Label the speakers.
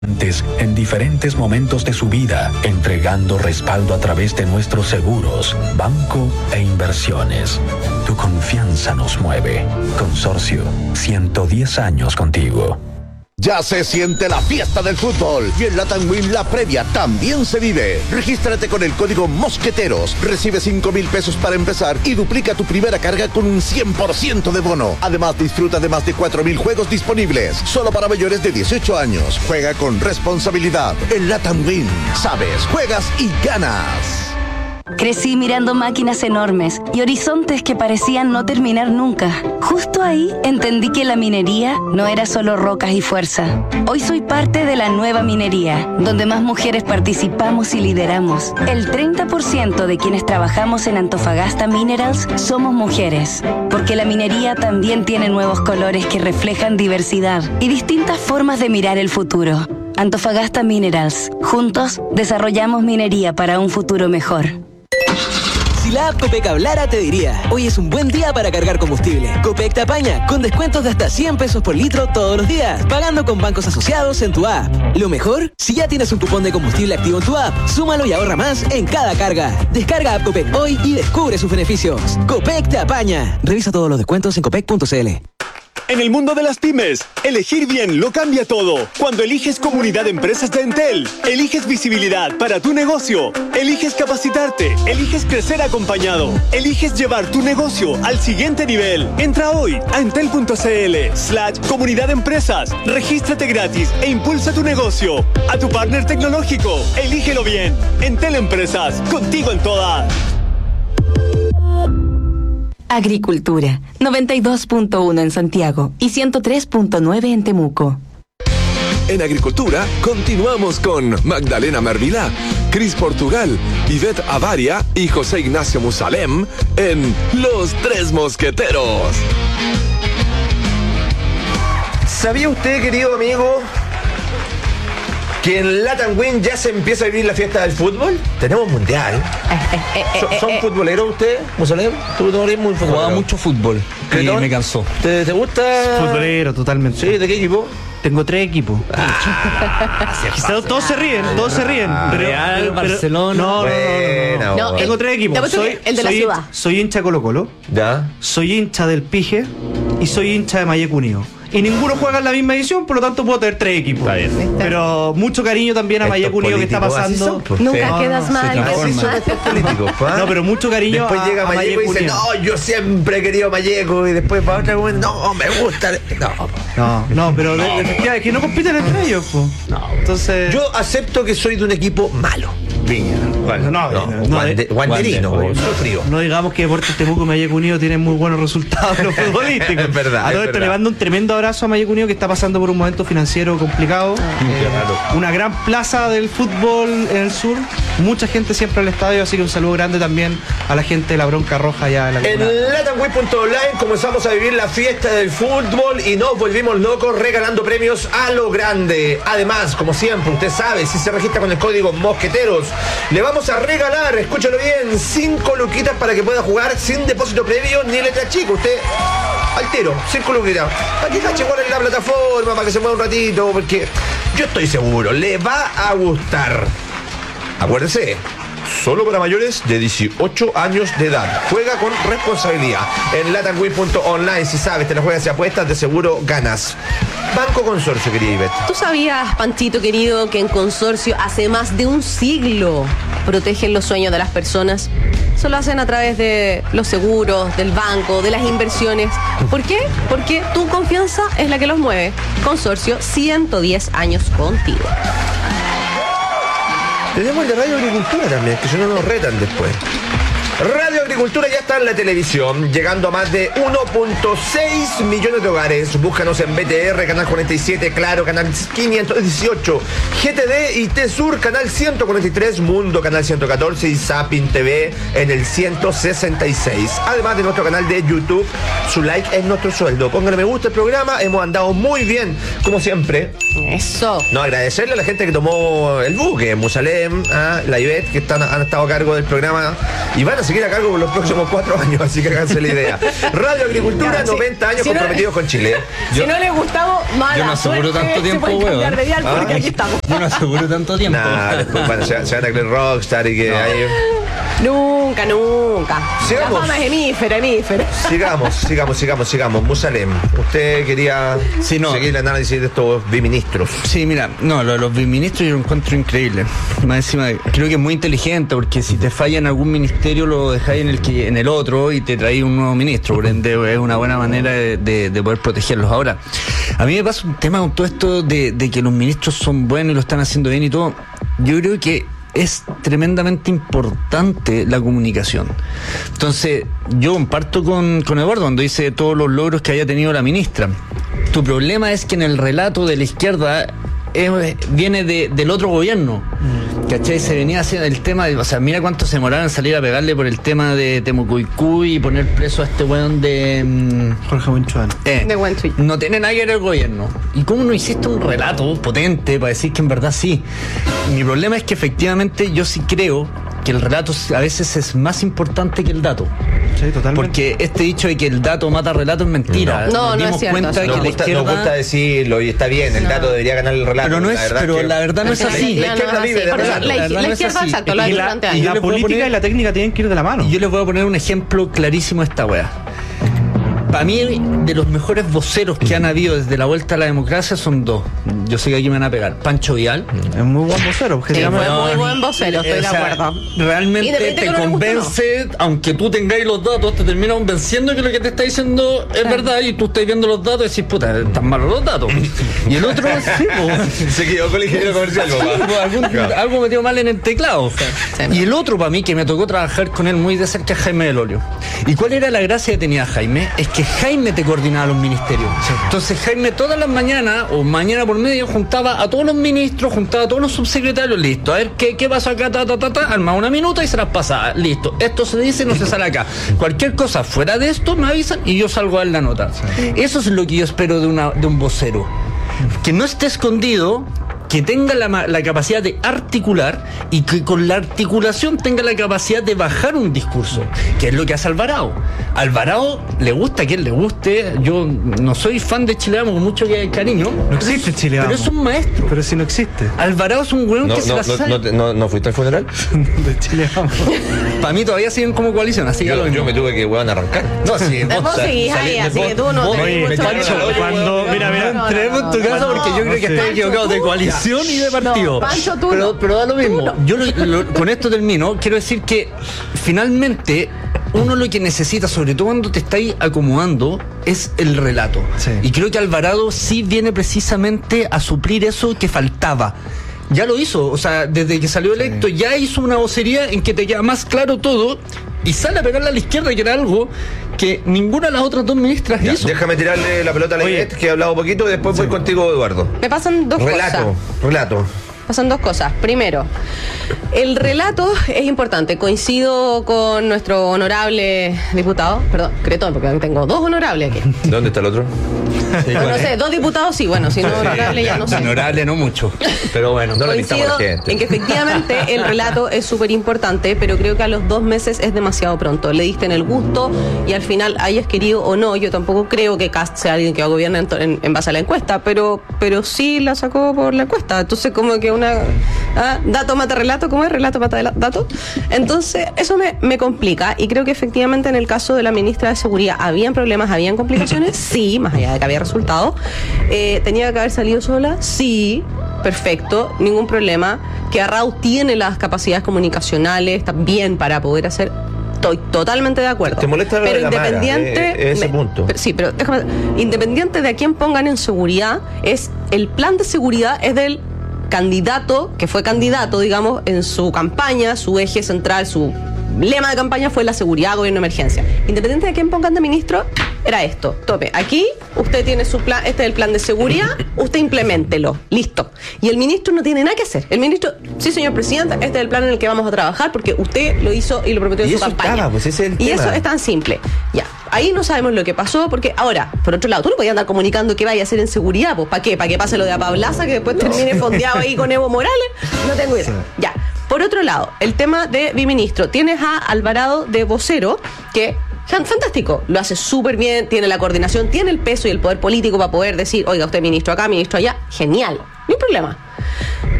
Speaker 1: En diferentes momentos de su vida, entregando respaldo a través de nuestros seguros, banco e inversiones. Tu confianza nos mueve. Consorcio, 110 años contigo.
Speaker 2: Ya se siente la fiesta del fútbol y en Latam Win la previa también se vive. Regístrate con el código Mosqueteros, recibe 5,000 pesos para empezar y duplica tu primera carga con un 100% de bono. Además disfruta de más de 4,000 juegos disponibles, solo para mayores de 18 años. Juega con responsabilidad. En Latam Win, sabes, juegas y ganas.
Speaker 3: Crecí mirando máquinas enormes y horizontes que parecían no terminar nunca. Justo ahí entendí que la minería no era solo rocas y fuerza. Hoy soy parte de la nueva minería, donde más mujeres participamos y lideramos. El 30% de quienes trabajamos en Antofagasta Minerals somos mujeres, porque la minería también tiene nuevos colores que reflejan diversidad y distintas formas de mirar el futuro. Antofagasta Minerals. Juntos desarrollamos minería para un futuro mejor.
Speaker 4: Si la app Copec hablara, te diría: hoy es un buen día para cargar combustible. Copec te apaña con descuentos de hasta 100 pesos por litro todos los días, pagando con bancos asociados en tu app. Lo mejor, si ya tienes un cupón de combustible activo en tu app, súmalo y ahorra más en cada carga. Descarga app Copec hoy y descubre sus beneficios. Copec te apaña. Revisa todos los descuentos en copec.cl.
Speaker 5: En el mundo de las pymes, elegir bien lo cambia todo. Cuando eliges Comunidad de Empresas de Entel, eliges visibilidad para tu negocio, eliges capacitarte, eliges crecer acompañado, eliges llevar tu negocio al siguiente nivel. Entra hoy a entel.cl/Comunidad de Empresas, regístrate gratis e impulsa tu negocio. A tu partner tecnológico, elígelo bien. Entel Empresas, contigo en todas.
Speaker 6: Agricultura, 92.1 en Santiago y 103.9 en Temuco.
Speaker 7: En Agricultura continuamos con Magdalena Mervilá, Cris Portugal, Ivette Avaria y José Ignacio Musalem en Los Tres Mosqueteros.
Speaker 8: ¿Sabía usted, querido amigo, que en Latam Win ya se empieza a vivir la fiesta del fútbol? Tenemos mundial. ¿Son futboleros ustedes, Musalem? ¿Tú eres muy futbolero?
Speaker 9: Jugaba mucho fútbol y me cansó.
Speaker 8: ¿Te gusta?
Speaker 10: Futbolero, totalmente.
Speaker 8: ¿Sí? ¿De qué equipo?
Speaker 10: Tengo 3 equipos. Todos se ríen.
Speaker 9: Real, Barcelona.
Speaker 10: No. Tengo 3 equipos.
Speaker 11: El de la ciudad.
Speaker 10: Soy hincha de Colo-Colo.
Speaker 8: ¿Ya?
Speaker 10: Soy hincha del Pige y soy hincha de Mayek Unido. Y ninguno juega en la misma edición, por lo tanto puedo tener 3 equipos. Está bien. Pero mucho cariño también a Mayek Unido, que está pasando.
Speaker 11: Nunca quedas mal.
Speaker 10: No, pero mucho cariño.
Speaker 8: Después llega Mayeco y dice: no, yo siempre he querido Mayeco. Y después para otra momento, no, me gusta.
Speaker 10: No, pero es que no compiten entre ellos.
Speaker 8: No.
Speaker 10: Entonces,
Speaker 8: yo acepto que soy de un equipo malo. Viña. Guanderino, frío.
Speaker 10: No digamos que Deportes Temuco y Mayek Unido tienen muy buenos resultados en los futbolísticos.
Speaker 8: Es verdad.
Speaker 10: A todo esto le mando un tremendo abrazo a Mayek Unido, que está pasando por un momento financiero complicado. Una gran plaza del fútbol en el sur. Mucha gente siempre al estadio, así que un saludo grande también a la gente de la Bronca Roja allá en la
Speaker 8: En latamwin.online comenzamos a vivir la fiesta del fútbol y nos volvimos locos regalando premios a lo grande. Además, como siempre, usted sabe, si se registra con el código Mosqueteros, le vamos a regalar, escúchalo bien, 5 luquitas para que pueda jugar sin depósito previo ni letra chica. Usted al tiro, 5 luquitas. Para que cache cuál es la plataforma, para que se mueva un ratito, porque yo estoy seguro, le va a gustar. Acuérdese, solo para mayores de 18 años de edad. Juega con responsabilidad. En latamwin.online, si sabes, te la juegas y apuestas, de seguro ganas. Banco Consorcio, querida Ivette.
Speaker 11: ¿Tú sabías, Panchito querido, que en Consorcio hace más de un siglo protegen los sueños de las personas? Eso lo hacen a través de los seguros, del banco, de las inversiones. ¿Por qué? Porque tu confianza es la que los mueve. Consorcio, 110 años contigo.
Speaker 8: Tenemos el de Radio Agricultura también, que si no nos retan después. Radio Agricultura ya está en la televisión, llegando a más de 1.6 millones de hogares. Búscanos en BTR, Canal 47, Claro, Canal 518, GTD y T-Sur, Canal 143, Mundo, Canal 114 y Zapping TV en el 166. Además de nuestro canal de YouTube, su like es nuestro sueldo. Pónganle me gusta al programa, hemos andado muy bien, como siempre.
Speaker 11: Eso.
Speaker 8: No, agradecerle a la gente que tomó el buque, Musalem, la Ivette, que han estado a cargo del programa y van a seguir a cargo por los próximos 4 años, así que háganse la idea. Radio Agricultura, 90 años comprometidos con Chile.
Speaker 11: Si no les gustaba, mala
Speaker 9: yo no aseguro
Speaker 11: suerte,
Speaker 9: tanto tiempo,
Speaker 11: se pueden cambiar de dial porque aquí estamos.
Speaker 9: Yo no aseguro tanto tiempo.
Speaker 8: Después, bueno, se van a creer Rockstar y que hay...
Speaker 11: Nunca.
Speaker 8: Sigamos.
Speaker 11: La fama es hemífera.
Speaker 8: Sigamos. Musalem, usted quería seguir el análisis de estos biministros.
Speaker 9: Sí, mira, los biministros yo lo encuentro increíble. Más encima, creo que es muy inteligente, porque si te falla en algún ministerio, lo dejáis en el otro y te traéis un nuevo ministro. Por ende, es una buena manera de poder protegerlos. Ahora, a mí me pasa un tema con todo esto de que los ministros son buenos y lo están haciendo bien y todo. Yo creo que es tremendamente importante la comunicación. Entonces, yo comparto con Eduardo cuando dice todos los logros que haya tenido la ministra. Tu problema es que en el relato de la izquierda viene del otro gobierno. ¿Cachai? Se venía haciendo el tema de, o sea, mira cuánto se demoraron en salir a pegarle por el tema de Temucuicui y poner preso a este weón de
Speaker 10: Jorge Buenchuan.
Speaker 11: De Buenchuan.
Speaker 9: No tiene nada que ver el gobierno. ¿Y cómo no hiciste un relato potente para decir que en verdad sí? Mi problema es que efectivamente yo sí creo que el relato a veces es más importante que el dato.
Speaker 10: Sí, totalmente.
Speaker 9: Porque este dicho de que el dato mata relato es mentira.
Speaker 11: No es cierto.
Speaker 9: Cuenta que
Speaker 8: nos gusta decirlo y está bien, el dato debería ganar el relato.
Speaker 9: Pero la verdad no es así.
Speaker 8: La izquierda vive de relato.
Speaker 11: La izquierda, exacto, lo
Speaker 10: y la política y la técnica tienen que ir de la mano.
Speaker 9: Y yo les voy a poner un ejemplo clarísimo de esta wea. Para mí, de los mejores voceros que han habido desde la vuelta a la democracia son dos. Yo sé que aquí me van a pegar. Pancho Vial.
Speaker 10: Es muy buen vocero, objetivamente.
Speaker 11: Sí, fue muy buen vocero, estoy de acuerdo.
Speaker 9: Realmente te convence, aunque tú tengáis los datos, te termina convenciendo que lo que te está diciendo es verdad y tú estás viendo los datos y decís, puta, están malos los datos. Y el otro,
Speaker 8: se quedó con el ingeniero comercial.
Speaker 9: Algo metió mal en el teclado. Y el otro, para mí, que me tocó trabajar con él muy de cerca, es Jaime del Olio. ¿Y cuál era la gracia que tenía Jaime? Es que Jaime te coordinaba los ministerios. Entonces Jaime todas las mañanas o mañana por medio juntaba a todos los ministros, juntaba a todos los subsecretarios, listo, a ver qué pasó acá, armaba una minuta y se las pasaba, listo, esto se dice, no se sale acá, cualquier cosa fuera de esto me avisan y yo salgo a dar la nota. Eso es lo que yo espero de un vocero, que no esté escondido, que tenga la capacidad de articular y que con la articulación tenga la capacidad de bajar un discurso, que es lo que hace Alvarado. Alvarado le gusta a quien le guste. Yo no soy fan de Chile Vamos con mucho cariño.
Speaker 10: No existe Chile Vamos.
Speaker 9: Pero es un maestro.
Speaker 10: Pero si no existe.
Speaker 9: Alvarado es un weón que se la sabe.
Speaker 8: ¿No fuiste al funeral?
Speaker 10: De Chile Vamos.
Speaker 9: Para mí todavía siguen como coalición, así que
Speaker 8: yo me tuve que arrancar.
Speaker 9: No, sí.
Speaker 11: Vos seguís ahí, así que tú no tenés mucho
Speaker 10: cuando mira,
Speaker 9: entremos en tu casa porque yo creo que estás equivocado de coalición y de partido.
Speaker 11: No, Pancho, tú
Speaker 9: pero da lo mismo. Yo con esto termino. Quiero decir que finalmente uno lo que necesita, sobre todo cuando te estáis acomodando, es el relato. Sí. Y creo que Alvarado sí viene precisamente a suplir eso que faltaba. Ya lo hizo, o sea, desde que salió electo ya hizo una vocería en que te queda más claro todo y sale a pegarle a la izquierda, que era algo que ninguna de las otras dos ministras hizo.
Speaker 8: Déjame tirarle la pelota a la Ivette, que he hablado un poquito, y después voy contigo, Eduardo.
Speaker 11: Me pasan dos cosas.
Speaker 8: Relato.
Speaker 11: Pasan dos cosas. Primero, el relato es importante. Coincido con nuestro honorable diputado, perdón, Cretón, porque tengo dos honorables aquí.
Speaker 8: ¿Dónde está el otro?
Speaker 11: Sí, no sé, dos diputados sí, bueno, si no honorable ya no sé.
Speaker 9: Honorable no mucho, pero bueno, no le pintamos a la gente.
Speaker 11: En que efectivamente el relato es súper importante, pero creo que a los 2 meses es demasiado pronto. Le diste en el gusto y al final hayas querido o no. Yo tampoco creo que Kast sea alguien que va a gobernar en base a la encuesta, pero sí la sacó por la encuesta. Entonces como que dato mata relato, ¿cómo es? Relato mata dato. Entonces eso me complica y creo que efectivamente en el caso de la ministra de Seguridad habían problemas, habían complicaciones, sí, más allá de que había resultado. ¿Tenía que haber salido sola? Sí, perfecto, ningún problema. Que Arrau tiene las capacidades comunicacionales también para poder hacer. Estoy totalmente de acuerdo.
Speaker 8: ¿Te molesta lo
Speaker 11: pero
Speaker 8: de la
Speaker 11: independiente
Speaker 8: ese punto?
Speaker 11: Sí, pero déjame, independiente de a quién pongan en seguridad, es el plan de seguridad es del candidato, que fue candidato, digamos, en su campaña, su eje central, su lema de campaña fue la seguridad, gobierno, emergencia. Independiente de quién pongan de ministro, era esto. Tope, aquí usted tiene su plan, este es el plan de seguridad, usted impleméntelo, listo. Y el ministro no tiene nada que hacer. El ministro, sí señor presidente, este es el plan en el que vamos a trabajar porque usted lo hizo y lo prometió en su campaña.
Speaker 8: Pues ese es el tema.
Speaker 11: Eso es tan simple. Ya, ahí no sabemos lo que pasó porque ahora, por otro lado, tú no podías andar comunicando qué vaya a hacer en seguridad, pues ¿para qué? ¿Para que pase lo de Apablaza que después termine fondeado ahí con Evo Morales? No tengo idea. Sí. Ya. Por otro lado, el tema de biministro. Tienes a Alvarado de vocero, que fantástico, lo hace súper bien, tiene la coordinación, tiene el peso y el poder político para poder decir, oiga, usted ministro acá, ministro allá, genial, no hay problema.